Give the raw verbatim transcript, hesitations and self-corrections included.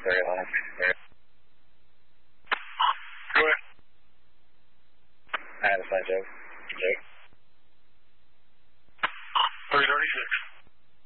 Very high. Go ahead. I have a fine joke. Joke.